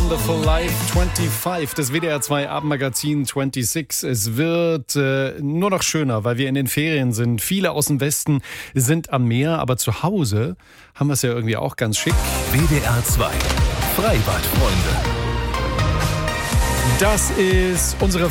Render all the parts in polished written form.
Wonderful Life 25, das WDR 2 Abendmagazin 26. Es wird nur noch schöner, weil wir in den Ferien sind. Viele aus dem Westen sind am Meer, aber zu Hause haben wir es ja irgendwie auch ganz schick. WDR 2 Freibadfreunde. Das ist unsere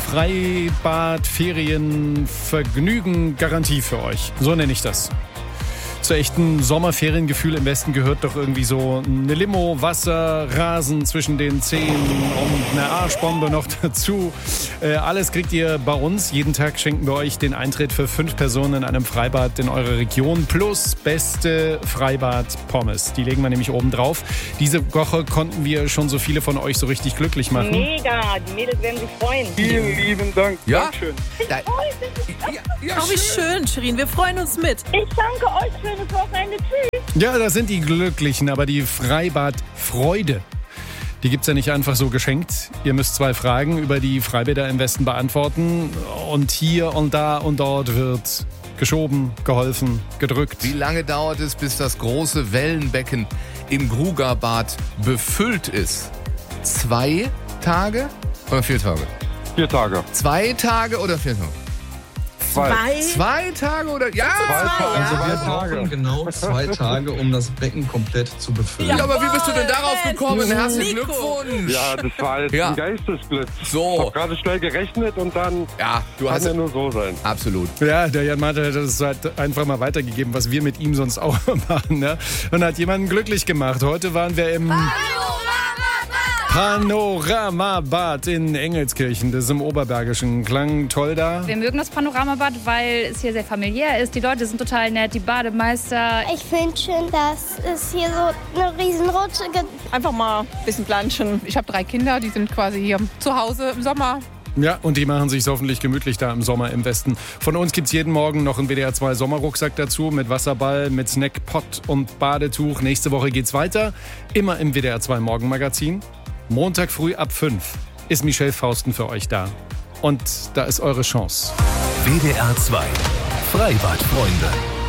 Freibad-Ferien-Vergnügen-Garantie für euch. So nenne ich das. Zu echten Sommerferiengefühl im Westen gehört doch irgendwie so eine Limo, Wasser, Rasen zwischen den Zehen und eine Arschbombe noch dazu. Alles kriegt ihr bei uns. Jeden Tag schenken wir euch den Eintritt für 5 Personen in einem Freibad in eurer Region plus beste Freibad-Pommes. Die legen wir nämlich oben drauf. Diese Woche konnten wir schon so viele von euch so richtig glücklich machen. Mega, die Mädels werden sich freuen. Vielen lieben Dank. Ja? Dankeschön. Wie schön, Shirin. Wir freuen uns mit. Ich danke euch, schönes Wochenende. Tschüss. Ja, das sind die Glücklichen, aber die Freibad-Freude, die gibt's ja nicht einfach so geschenkt. Ihr müsst 2 Fragen über die Freibäder im Westen beantworten. Und hier und da und dort wird geschoben, geholfen, gedrückt. Wie lange dauert es, bis das große Wellenbecken im Grugerbad befüllt ist? 2 Tage oder 4 Tage? 4 Tage. 2 Tage oder 4 Tage? 2 Tage oder? Ja! 2 Tage. Genau 2 Tage, um das Becken komplett zu befüllen. Ja, aber wie bist du denn darauf gekommen? Herzlichen Nico. Glückwunsch! Ja, das war jetzt Ja. ein Geistesblitz. So. Ich habe gerade schnell gerechnet und dann Ja, du kann hast ja nur so sein. absolut. Ja, der Jan Martin hat das halt einfach mal weitergegeben, was wir mit ihm sonst auch machen. Ne? Und hat jemanden glücklich gemacht. Heute waren wir im Panoramabad in Engelskirchen. Das ist im Oberbergischen. Klang toll da. Wir mögen das Panoramabad, weil es hier sehr familiär ist. Die Leute sind total nett, die Bademeister. Ich finde schön, dass es hier so eine Riesenrutsche gibt. Einfach mal ein bisschen planschen. Ich habe 3 Kinder, die sind quasi hier zu Hause im Sommer. Ja, und die machen sich hoffentlich gemütlich da im Sommer im Westen. Von uns gibt's jeden Morgen noch einen WDR 2 Sommerrucksack dazu mit Wasserball, mit Snackpot und Badetuch. Nächste Woche geht's weiter. Immer im WDR 2 Morgenmagazin. Montag früh ab 5 ist Michelle Fausten für euch da. Und da ist eure Chance. WDR 2 Freibadfreunde.